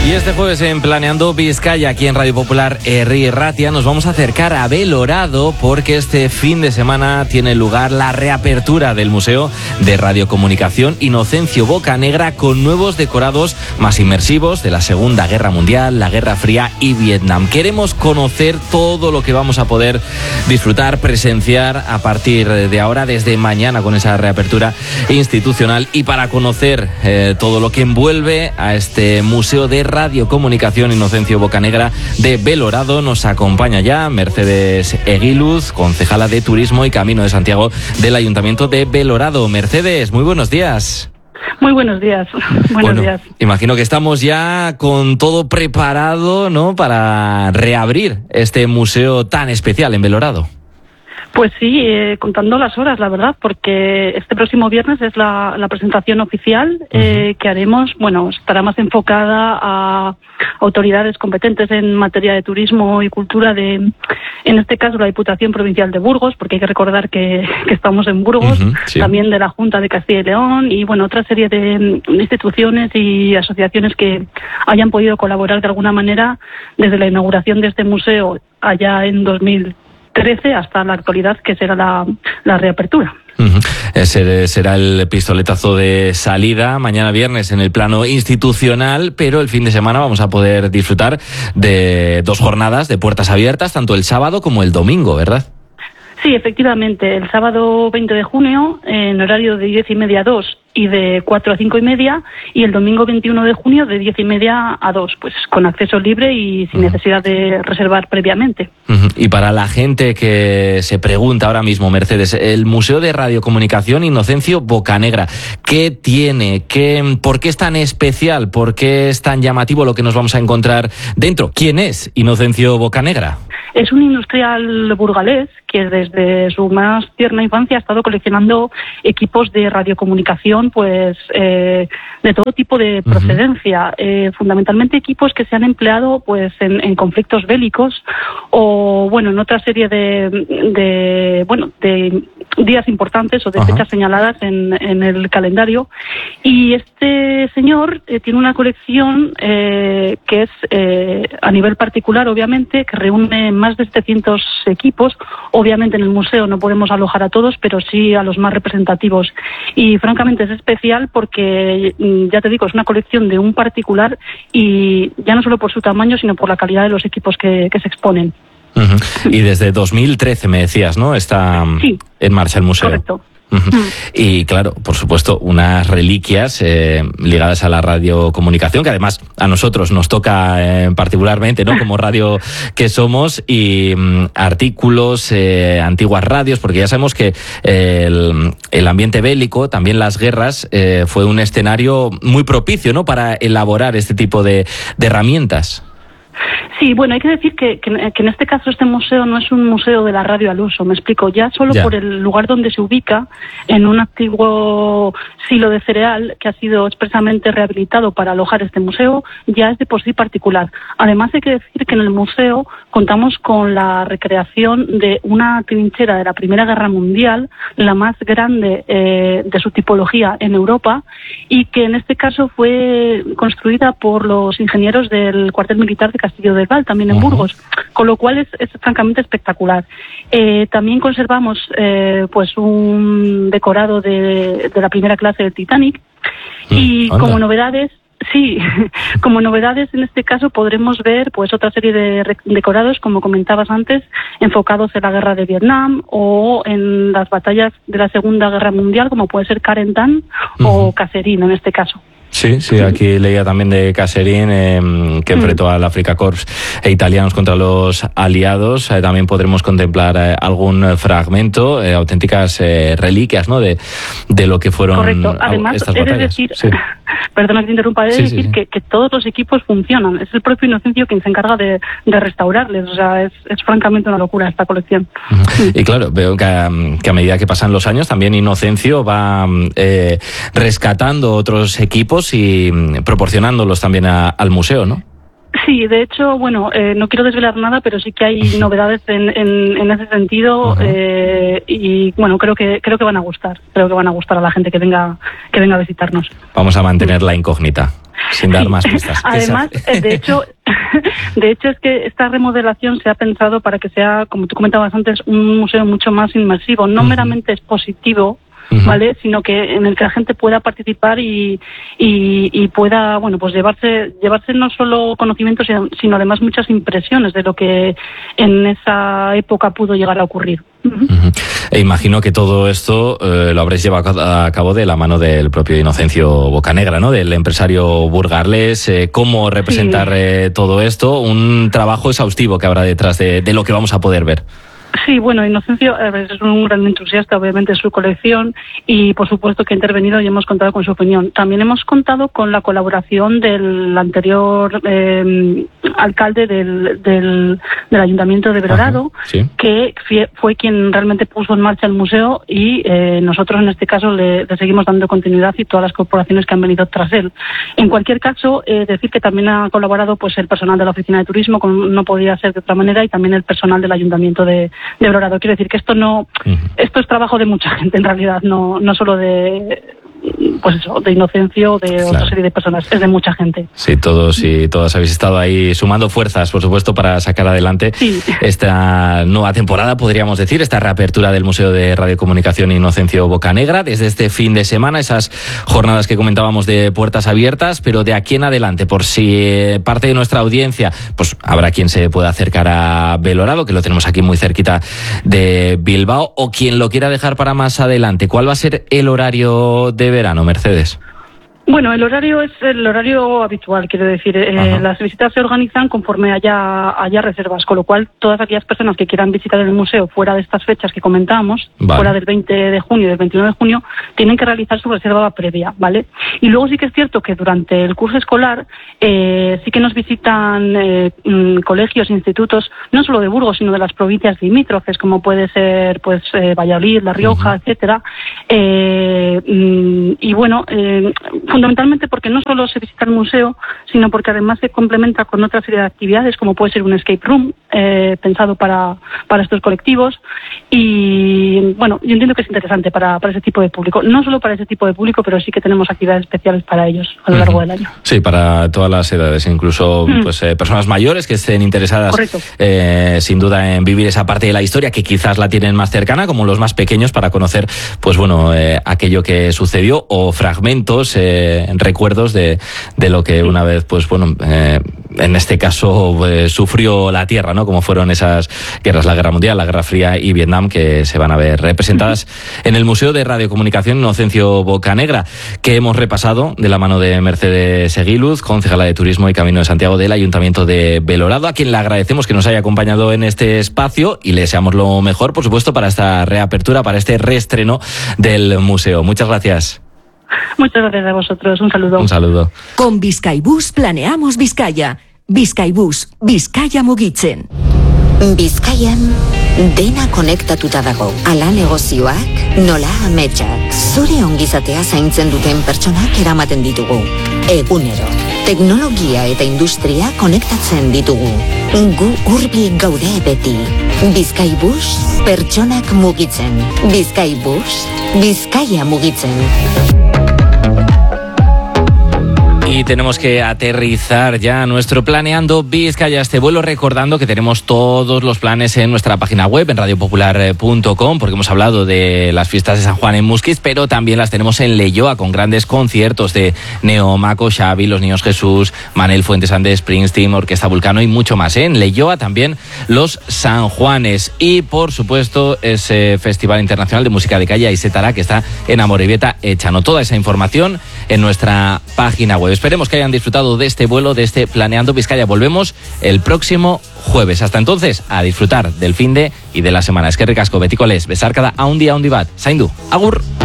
Y este jueves en Planeando Vizcaya, aquí en Radio Popular Herri Ratia, nos vamos a acercar a Belorado porque este fin de semana tiene lugar la reapertura del Museo de Radiocomunicación Inocencio Bocanegra con nuevos decorados más inmersivos de la Segunda Guerra Mundial, la Guerra Fría y Vietnam. Queremos conocer todo lo que vamos a poder disfrutar, presenciar a partir de ahora, desde mañana, con esa reapertura institucional. Y para conocer todo lo que envuelve a este Museo de Radiocomunicación Inocencio Bocanegra de Belorado, nos acompaña ya Mercedes Eguiluz, concejala de Turismo y Camino de Santiago del Ayuntamiento de Belorado. Mercedes, muy buenos días. Muy buenos días. Buenos días. Imagino que estamos ya con todo preparado, ¿no?, para reabrir este museo tan especial en Belorado. Pues sí, contando las horas, la verdad, porque este próximo viernes es la presentación oficial que haremos. Bueno, estará más enfocada a autoridades competentes en materia de turismo y cultura en este caso, la Diputación Provincial de Burgos, porque hay que recordar que estamos en Burgos, sí. También de la Junta de Castilla y León y, bueno, otra serie de instituciones y asociaciones que hayan podido colaborar de alguna manera desde la inauguración de este museo allá en 2013 hasta la actualidad, que será la reapertura. Ese será el pistoletazo de salida mañana viernes en el plano institucional, pero el fin de semana vamos a poder disfrutar de 2 jornadas de puertas abiertas, tanto el sábado como el domingo, ¿verdad? Sí, efectivamente, el sábado 20 de junio en horario de 10:30 a 2 y de 4 a 5:30, y el domingo 21 de junio de 10:30 a 2, pues con acceso libre y sin necesidad de reservar previamente. Y para la gente que se pregunta ahora mismo, Mercedes, el Museo de Radiocomunicación Inocencio Bocanegra, ¿qué tiene? ¿Por qué es tan especial? ¿Por qué es tan llamativo lo que nos vamos a encontrar dentro? ¿Quién es Inocencio Bocanegra? Es un industrial burgalés que desde su más tierna infancia ha estado coleccionando equipos de radiocomunicación, pues de todo tipo de procedencia, fundamentalmente equipos que se han empleado pues en conflictos bélicos o, bueno, en otra serie de días importantes o de fechas señaladas en el calendario. Y este señor tiene una colección que es a nivel particular, obviamente, que reúne más de 700 equipos. Obviamente en el museo no podemos alojar a todos, pero sí a los más representativos. Y francamente es especial porque, ya te digo, es una colección de un particular, y ya no solo por su tamaño, sino por la calidad de los equipos que se exponen. Y desde 2013 me decías, ¿no?, está en marcha el museo. Correcto. Y claro, por supuesto, unas reliquias ligadas a la radiocomunicación, que además a nosotros nos toca particularmente, ¿no?, como radio que somos, y artículos, antiguas radios, porque ya sabemos que el ambiente bélico, también las guerras, fue un escenario muy propicio, ¿no?, para elaborar este tipo de herramientas. Sí, bueno, hay que decir que en este caso este museo no es un museo de la radio al uso, me explico, ya solo por el lugar donde se ubica, en un antiguo silo de cereal que ha sido expresamente rehabilitado para alojar este museo, ya es de por sí particular. Además hay que decir que en el museo contamos con la recreación de una trinchera de la Primera Guerra Mundial, la más grande de su tipología en Europa, y que en este caso fue construida por los ingenieros del cuartel militar de Castillo del Val, también en Burgos, con lo cual es francamente espectacular. También conservamos pues un decorado de la primera clase del Titanic, y como novedades, como novedades en este caso podremos ver pues otra serie de decorados, como comentabas antes, enfocados en la guerra de Vietnam o en las batallas de la Segunda Guerra Mundial, como puede ser Carentan o Kasserine en este caso. Sí, aquí leía también de Kasserine, que enfrentó al Afrika Korps italianos contra los aliados. También podremos contemplar algún fragmento, auténticas reliquias, ¿no?, de lo que fueron. Correcto. Además, estas batallas. Perdona que te interrumpa, decir que todos los equipos funcionan. Es el propio Inocencio quien se encarga de restaurarles. O sea, es francamente una locura esta colección. Y claro, veo que a medida que pasan los años, también Inocencio va rescatando otros equipos y proporcionándolos también al museo, ¿no? Sí, de hecho, bueno, no quiero desvelar nada, pero sí que hay novedades en ese sentido, y bueno, creo que van a gustar. Creo que van a gustar a la gente que venga a visitarnos. Vamos a mantener la incógnita. sin dar más pistas. Además, de hecho es que esta remodelación se ha pensado para que sea, como tú comentabas antes, un museo mucho más inmersivo, no meramente expositivo, ¿vale? Sino que en el que la gente pueda participar y pueda, bueno, pues llevarse no solo conocimientos, sino además muchas impresiones de lo que en esa época pudo llegar a ocurrir. E imagino que todo esto lo habréis llevado a cabo de la mano del propio Inocencio Bocanegra, ¿no? Del empresario burgalés. ¿Cómo representar todo esto? Un trabajo exhaustivo que habrá detrás de lo que vamos a poder ver. Sí, bueno, Inocencio es un gran entusiasta, obviamente, de su colección y, por supuesto, que ha intervenido y hemos contado con su opinión. También hemos contado con la colaboración del anterior alcalde del Ayuntamiento de Belorado, que fue quien realmente puso en marcha el museo y nosotros, en este caso, le seguimos dando continuidad y todas las corporaciones que han venido tras él. En cualquier caso, decir que también ha colaborado pues el personal de la Oficina de Turismo, como no podía ser de otra manera, y también el personal del Ayuntamiento de Belorado. Quiero decir que esto es trabajo de mucha gente en realidad, no solo de Inocencio, de otra serie de personas, es de mucha gente. Sí, todos y todas habéis estado ahí sumando fuerzas, por supuesto, para sacar adelante esta nueva temporada, podríamos decir, esta reapertura del Museo de Radiocomunicación Inocencio Bocanegra, desde este fin de semana, esas jornadas que comentábamos de puertas abiertas, pero de aquí en adelante, por si parte de nuestra audiencia, pues habrá quien se pueda acercar a Belorado, que lo tenemos aquí muy cerquita de Bilbao, o quien lo quiera dejar para más adelante. ¿Cuál va a ser el horario de verano, Mercedes? Bueno, el horario es el horario habitual, quiero decir. Las visitas se organizan conforme haya reservas, con lo cual todas aquellas personas que quieran visitar el museo fuera de estas fechas que comentábamos, fuera del 20 de junio y del 29 de junio, tienen que realizar su reserva previa, ¿vale? Y luego sí que es cierto que durante el curso escolar sí que nos visitan colegios, institutos, no solo de Burgos, sino de las provincias limítrofes, como puede ser pues Valladolid, La Rioja, etcétera. Y bueno, fundamentalmente porque no solo se visita el museo, sino porque además se complementa con otra serie de actividades, como puede ser un escape room pensado para estos colectivos. Y bueno, yo entiendo que es interesante para ese tipo de público. No solo para ese tipo de público, pero sí que tenemos actividades especiales para ellos a lo largo del año. Sí, para todas las edades, incluso pues personas mayores que estén interesadas sin duda en vivir esa parte de la historia que quizás la tienen más cercana, como los más pequeños, para conocer pues bueno aquello que sucedió o fragmentos, recuerdos de lo que una vez pues bueno en este caso sufrió la Tierra, ¿no? Como fueron esas guerras, la Guerra Mundial, la Guerra Fría y Vietnam, que se van a ver representadas en el Museo de Radiocomunicación Inocencio Bocanegra, que hemos repasado de la mano de Mercedes Eguiluz, concejala de Turismo y Camino de Santiago del Ayuntamiento de Belorado, a quien le agradecemos que nos haya acompañado en este espacio y le deseamos lo mejor, por supuesto, para esta reapertura, para este reestreno del museo. Muchas gracias. Muchas gracias a vosotros. Un saludo. Un saludo. Con Bizkaibus planeamos Bizkaia. Bizkaibus, Bizkaia mugitzen. Bizkaian dena konektatuta dago. Ala negozioak, nola ametsak. Zure ongizatea zaintzen duten pertsonak eramaten ditugu. Egunero. Teknologia eta industria konektatzen ditugu. Gu hurbil gaude beti. Bizkaibus, pertsonak mugitzen. Bizkaibus, Bizkaia mugitzen. Y tenemos que aterrizar ya nuestro Planeando Bizkaia, este vuelo, recordando que tenemos todos los planes en nuestra página web, en radiopopular.com, porque hemos hablado de las fiestas de San Juan en Muskiz, pero también las tenemos en Leioa, con grandes conciertos de Neo, Mako, Xavi, Los Niños Jesús, Manel Fuentes and the Springsteen, Orquesta Vulcano y mucho más. En Leioa también los San Juanes y, por supuesto, ese Festival Internacional de Música de Calle Aisetara, que está en Amorebieta Echano. Toda esa información en nuestra página web. Esperemos que hayan disfrutado de este vuelo, de este Planeando Bizkaia. Volvemos el próximo jueves. Hasta entonces, a disfrutar del finde y de la semana. Eskerrik asko, betiko lez, besarkada haundi bat. Zaindu, agur!